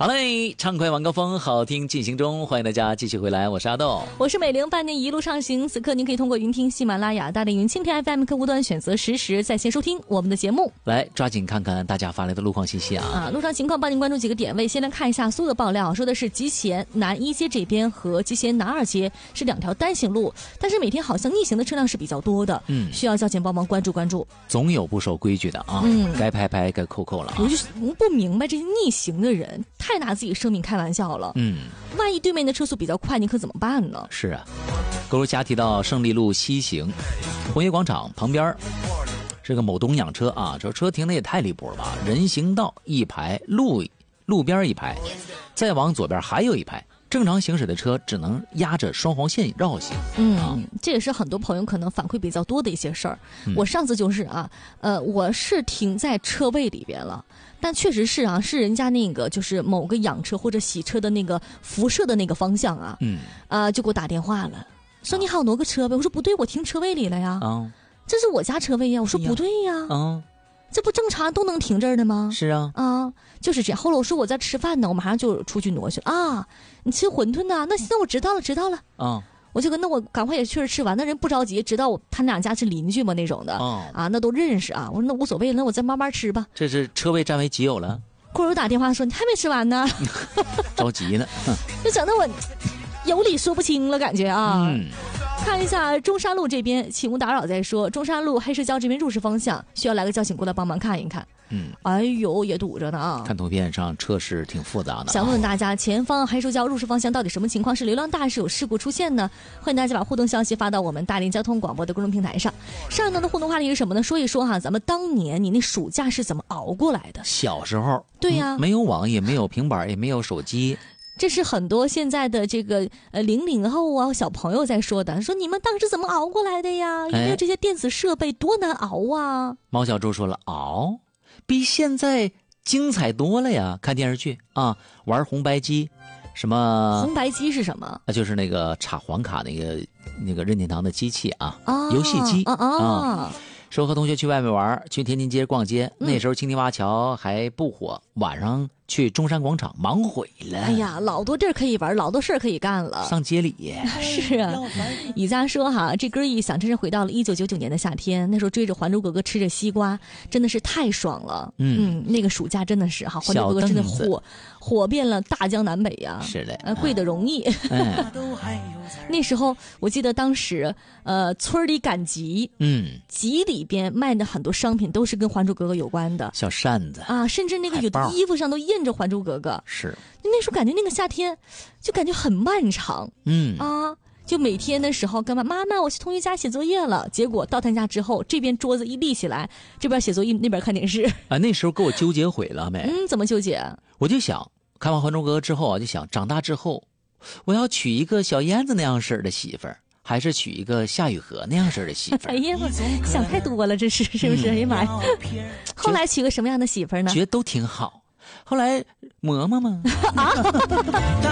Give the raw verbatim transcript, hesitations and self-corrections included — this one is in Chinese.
好嘞，畅快晚高峰，好听进行中，欢迎大家继续回来，我是阿豆， 我是美玲，伴您一路上行。此刻您可以通过云听喜马拉雅、大连云蜻蜓 F M 客户端选择实时在线收听我们的节目。 来，抓紧看看大家发来的路况信息啊！ 啊，路上情况帮您关注几个点位。先来看一下所有的爆料，说的是集贤南一街这边和集贤南二街是两条单行路，但是每天好像逆行的车辆是比较多的，嗯，需要交警帮忙关注关注。 总有不守规矩的啊，嗯，该拍拍该扣扣了啊。 我就不明白这些逆行的人太拿自己生命开玩笑了，嗯，万一对面的车速比较快，你可怎么办呢？ 是啊，购入侠提到胜利路西行，红叶广场旁边是个某东养车啊，这车停的也太离谱了吧！人行道一排，路路边一排，再往左边还有一排。正常行驶的车只能压着双黄线绕行。 嗯、啊，这也是很多朋友可能反馈比较多的一些事儿。嗯、我上次就是啊，呃，我是停在车位里边了，但确实是啊，是人家那个就是某个养车或者洗车的那个辐射的那个方向啊，嗯，啊、呃，就给我打电话了，说你好挪个车呗。我说不对，我停车位里了呀。啊，这是我家车位呀。我说不对呀。啊。这不正常都能停这儿的吗？ 是啊， 啊，就是这样。后来我说我在吃饭呢，我马上就出去挪去啊。你吃馄饨呢？那那我知道了，知道了。啊，我就跟那我赶快也确实吃完。那人不着急，知道我他俩家是邻居嘛那种的。哦、啊，那都认识啊。我说那无所谓了，那我再慢慢吃吧。 这是车位占为己有了。 过会儿我打电话说你还没吃完呢， 着急呢， 就整得我有理说不清了，感觉啊。嗯。看一下中山路这边，请勿打扰再说。中山路黑石桥这边入市方向，需要来个交警过来帮忙看一看。嗯，哎呦，也堵着呢啊！ 看图片上车是挺复杂的。 想问问大家，前方黑石桥入市方向到底什么情况？是流量大，是有事故出现呢？欢迎大家把互动消息发到我们大连交通广播的公众平台上。上一段的互动话题是什么呢？说一说哈，咱们当年你那暑假是怎么熬过来的？ 小时候， 对呀、啊嗯， 没有网，也没有平板，也没有手机。 这是很多现在的这个呃零零后啊小朋友在说的，说你们当时怎么熬过来的呀？有没有这些电子设备，多难熬啊？ 毛小周说了，熬比现在精彩多了呀！看电视剧啊，玩红白机，什么红白机是什么？ 那就是那个插黄卡那个那个任天堂的机器啊，啊游戏机啊。啊说和同学去外面玩，去天津街逛街，嗯、那时候青泥洼桥还不火，晚上去中山广场忙毁了。 哎呀，老多地儿可以玩，老多事儿可以干了。 上街里是啊，以家说哈，这歌一响，真是回到了一九九九年的夏天。那时候追着《还珠格格》吃着西瓜，真的是太爽了。嗯，嗯那个暑假真的是哈，《还珠格格》真的火火遍了大江南北呀。 是的， 呃，贵的容易。嗯、那时候我记得当时呃，村里赶集，嗯，集里边卖的很多商品都是跟《还珠格格》有关的， 小扇子啊，甚至那个有的衣服上都印着《还珠格格》。 是， 那时候感觉那个夏天就感觉很漫长，嗯啊，就每天的时候跟妈妈妈我去同学家写作业了，结果到他家之后，这边桌子一立起来，这边写作业，那边看电视啊。那时候给我纠结毁了没？ 嗯，怎么纠结？ 我就想看完《还珠格格》之后啊，就想长大之后我要娶一个小燕子那样式的媳妇儿，还是娶一个夏雨荷那样式的媳妇儿？ 哎呀，想太多了，这是是不是？哎呀妈呀！后来娶个什么样的媳妇儿呢？ 觉得都挺好。后来磨磨嘛啊